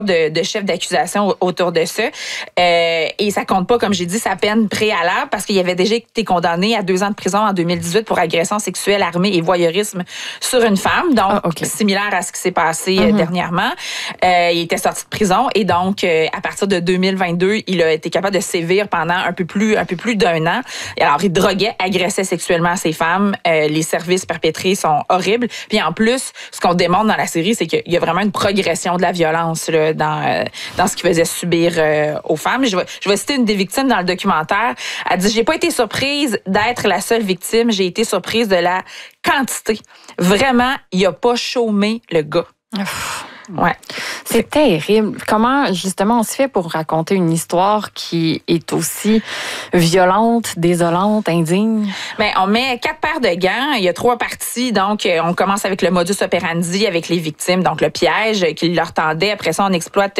de chefs d'accusation autour de ça. Et ça compte pas, comme j'ai dit, sa peine préalable parce qu'il avait déjà été condamné à 2 ans de prison en 2018 pour agression sexuelle armée et voyeurisme sur une femme. Donc, similaire à ce qui s'est passé dernièrement. Il était sorti de prison et donc, à partir de 2022, il a été capable de sévir pendant un peu plus d'1 an. Et alors, il droguait, agressait sexuellement ces femmes. Les services perpétrés sont horribles. Puis en plus, ce qu'on démontre dans la série, c'est qu'il y a vraiment une progression de la violence là, dans ce qu'il faisait subir aux femmes. Je vais citer une des victimes dans le documentaire. Elle dit, j'ai pas été surprise d'être la seule victime, j'ai été surprise de la quantité. Vraiment, il a pas chômé le gars. Ouais. C'est terrible. Comment, justement, on se fait pour raconter une histoire qui est aussi violente, désolante, indigne? Bien, on met 4 paires de gants. Il y a 3 parties. Donc, on commence avec le modus operandi avec les victimes. Donc, le piège qu'ils leur tendaient. Après ça, on exploite,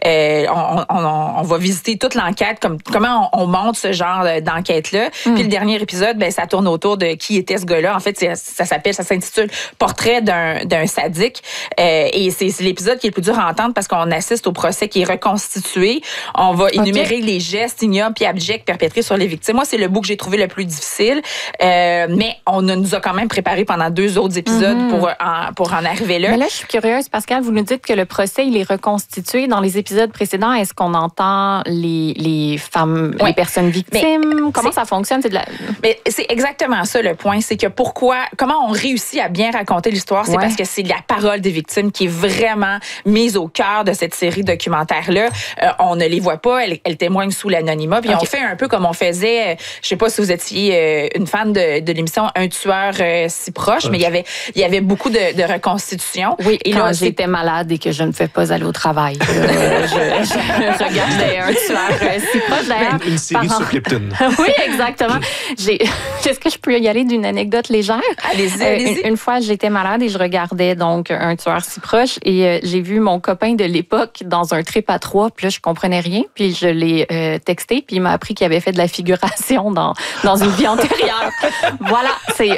on va visiter toute l'enquête, comment on monte ce genre d'enquête-là. Puis le dernier épisode, ben, ça tourne autour de qui était ce gars-là. En fait, ça s'intitule Portrait d'un sadique. Et c'est l'épisode qui est le plus dur à entendre parce qu'on assiste au procès qui est reconstitué. On va énumérer les gestes ignobles et abjects perpétrés sur les victimes. Moi, c'est le bout que j'ai trouvé le plus difficile. Mais on nous a quand même préparé pendant 2 autres épisodes pour en arriver là. Mais là, je suis curieuse, Pascal. Vous nous dites que le procès, il est reconstitué. Dans les épisodes précédents, est-ce qu'on entend les femmes, les personnes victimes? Comment ça fonctionne? Mais c'est exactement ça le point. C'est que comment on réussit à bien raconter l'histoire, c'est parce que c'est la parole des victimes qui est vraiment mise au cœur de cette série documentaire-là. On ne les voit pas, elles témoignent sous l'anonymat. Puis on fait un peu comme on faisait, je sais pas si vous étiez une fan de l'émission Un tueur si proche, mais il y avait beaucoup de reconstitutions. Oui, et quand j'étais malade et que je ne fais pas aller au travail, je regardais Un tueur si proche. D'ailleurs, une série sur Clipton. Oui, exactement. Est-ce que je peux y aller d'une anecdote légère? Allez-y. Une fois, j'étais malade et je regardais donc Un tueur si proche et j'ai vu mon copain de l'époque dans un trip à 3, puis là, je comprenais rien, puis je l'ai texté, puis il m'a appris qu'il avait fait de la figuration dans une vie antérieure. Voilà,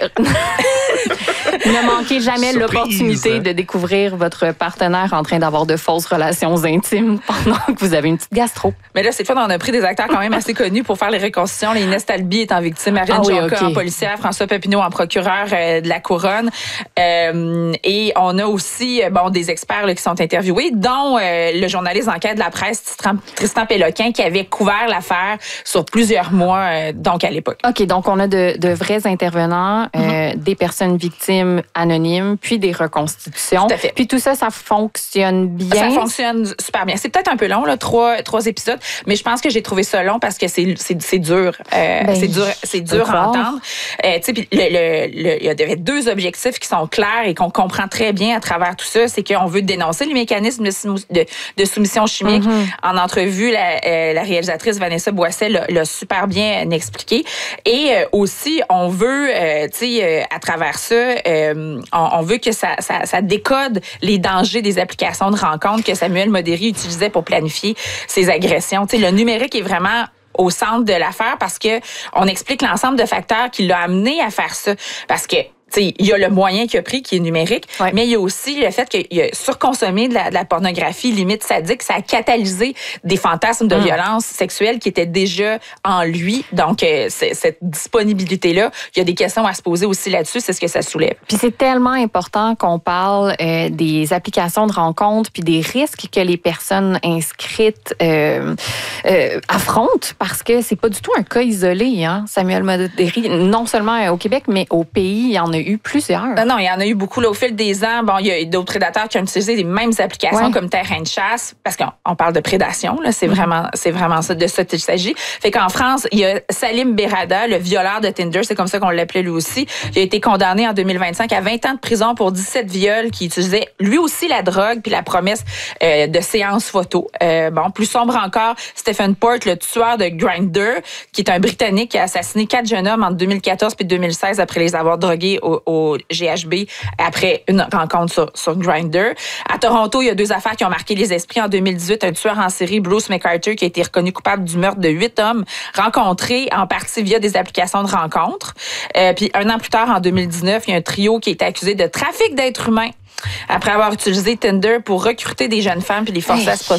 ne manquez jamais l'opportunité de découvrir votre partenaire en train d'avoir de fausses relations intimes pendant que vous avez une petite gastro. Mais là, c'est fun, on a pris des acteurs quand même assez connus pour faire les reconstitutions. Inès Talby étant victime, Marlène Jonca en policière, François Papineau en procureur de la Couronne. Et on a aussi des experts là, qui sont interviewés, dont le journaliste d'enquête de la presse, Tristan Péloquin, qui avait couvert l'affaire sur plusieurs mois, donc à l'époque. OK, donc on a de vrais intervenants, des personnes victimes anonymes, puis des reconstitutions. Tout à fait. Puis tout ça, ça fonctionne bien? Ça fonctionne super bien. C'est peut-être un peu long, là, 3 épisodes, mais je pense que j'ai trouvé ça long parce que c'est dur. C'est dur à entendre. Tu sais, puis il y avait 2 objectifs qui sont clairs et qu'on comprend très bien à travers tout ça. C'est qu'on veut dénoncer les mécanismes de soumission chimique. En entrevue, la réalisatrice Vanessa Boisset l'a super bien expliqué. Et aussi, on veut, à travers ça, on veut que ça décode les dangers des applications de rencontres que Samuel Modéry utilisait pour planifier ses agressions. Tu sais, le numérique est vraiment au centre de l'affaire parce que on explique l'ensemble de facteurs qui l'ont amené à faire ça. Parce que il y a le moyen qu'il a pris qui est numérique, mais il y a aussi le fait qu'il a surconsommé de la pornographie limite sadique. Ça a catalysé des fantasmes de violence sexuelle qui étaient déjà en lui. Donc, cette disponibilité-là, il y a des questions à se poser aussi là-dessus. C'est ce que ça soulève. Puis c'est tellement important qu'on parle des applications de rencontres puis des risques que les personnes inscrites affrontent parce que c'est pas du tout un cas isolé, hein, Samuel Modéry. Non seulement au Québec, mais au pays, il y en a eu plusieurs. Non, il y en a eu beaucoup là, au fil des ans. Bon, il y a d'autres prédateurs qui ont utilisé les mêmes applications comme terrain de chasse, parce qu'on parle de prédation, là, c'est vraiment ça, de ça qu'il s'agit. Fait qu'en France, il y a Salim Berrada, le violeur de Tinder, c'est comme ça qu'on l'appelait lui aussi. Il a été condamné en 2025 à 20 ans de prison pour 17 viols qui utilisaient lui aussi la drogue puis la promesse de séances photos. Plus sombre encore, Stephen Port, le tueur de Grindr, qui est un Britannique qui a assassiné 4 jeunes hommes en 2014 puis 2016 après les avoir drogués au GHB après une rencontre sur Grindr. À Toronto, il y a 2 affaires qui ont marqué les esprits. En 2018, un tueur en série, Bruce McArthur, qui a été reconnu coupable du meurtre de 8 hommes rencontrés en partie via des applications de rencontres. Puis 1 an plus tard, en 2019, il y a un trio qui est accusé de trafic d'êtres humains Après avoir utilisé Tinder pour recruter des jeunes femmes puis les forcer à se